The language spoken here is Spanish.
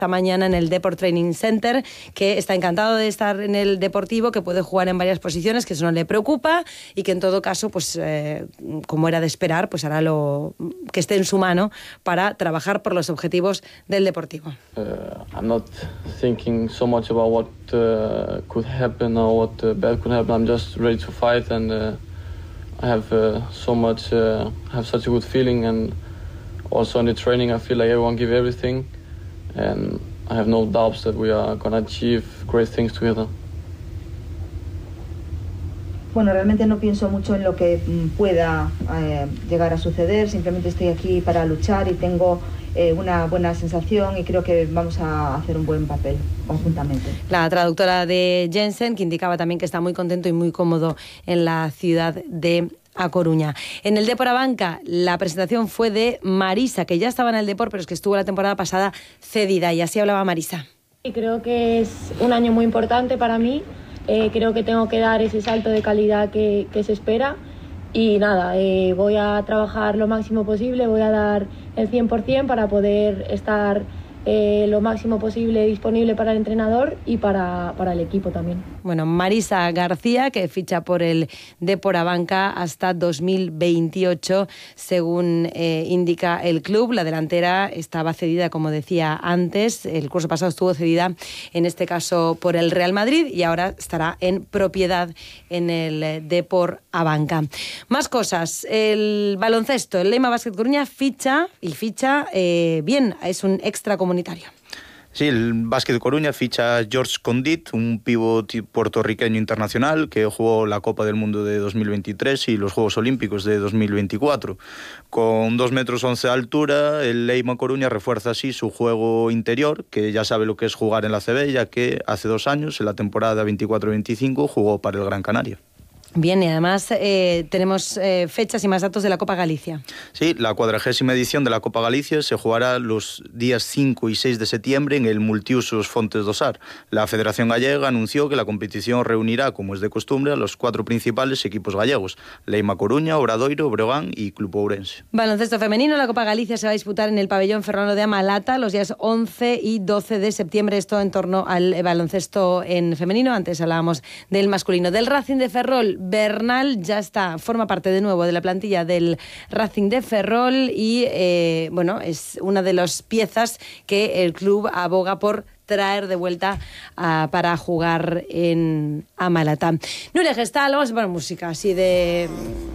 esta mañana en el Deport Training Center, que está encantado de estar en el Deportivo, que puede jugar en varias posiciones, que eso no le preocupa y que en todo caso, pues como era de esperar, pues hará lo que esté en su mano para trabajar por los objetivos del Deportivo. I'm not thinking so much about what could happen or what bad could happen. I'm just ready to fight, and I have such a good feeling, and also in the training I feel like everyone give everything, and I have no doubts that we are going to achieve great things together. Bueno, realmente no pienso mucho en lo que pueda llegar a suceder, simplemente estoy aquí para luchar y tengo una buena sensación y creo que vamos a hacer un buen papel conjuntamente. La traductora de Jensen, que indicaba también que está muy contento y muy cómodo en la ciudad de A Coruña. En el Depor Abanca la presentación fue de Marisa, que ya estaba en el Depor, pero es que estuvo la temporada pasada cedida, y así hablaba Marisa. Y creo que es un año muy importante para mí. Creo que tengo que dar ese salto de calidad que se espera y nada, voy a trabajar lo máximo posible, voy a dar el 100% para poder estar lo máximo posible disponible para el entrenador y para el equipo también. Bueno, Marisa García, que ficha por el Depor Abanca hasta 2028, según indica el club. La delantera estaba cedida, como decía antes, el curso pasado estuvo cedida, en este caso por el Real Madrid, y ahora estará en propiedad en el Depor Abanca. Más cosas, el baloncesto, el Lema Basket Coruña ficha bien, es un extra comunitario. Sí, el Básquet de Coruña ficha a George Condit, un pívot puertorriqueño internacional que jugó la Copa del Mundo de 2023 y los Juegos Olímpicos de 2024. Con 2,11 metros de altura, el Lema Coruña refuerza así su juego interior, que ya sabe lo que es jugar en la CB, ya que hace 2 años, en la temporada 24-25, jugó para el Gran Canaria. Bien, y además tenemos fechas y más datos de la Copa Galicia. Sí, la 40ª edición de la Copa Galicia se jugará los días 5 y 6 de septiembre en el multiusos Fontes do Sar. La Federación Gallega anunció que la competición reunirá, como es de costumbre, a los 4 principales equipos gallegos: Lema Coruña, Obradoiro, Breogán y Club Ourense. Baloncesto femenino, la Copa Galicia se va a disputar en el pabellón Fernando de Amalata los días 11 y 12 de septiembre, esto en torno al baloncesto en femenino. Antes hablábamos del masculino. Del Racing de Ferrol, Bernal ya está, forma parte de nuevo de la plantilla del Racing de Ferrol y es una de las piezas que el club aboga por traer de vuelta para jugar en Amalata. Nuria Gestal, vamos a poner música así de